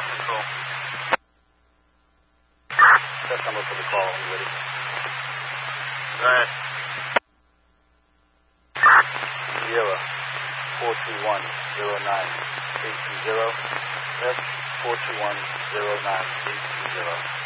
Ground control. That's number for the call. You ready? Go ahead. Sierra 421-09820. That's 421-09820.